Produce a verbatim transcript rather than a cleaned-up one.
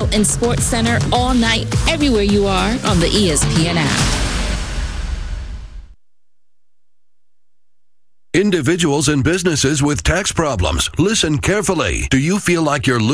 and Sports Center all night, everywhere you are on the E S P N app. Individuals and businesses with tax problems, listen carefully. Do you feel like you're losing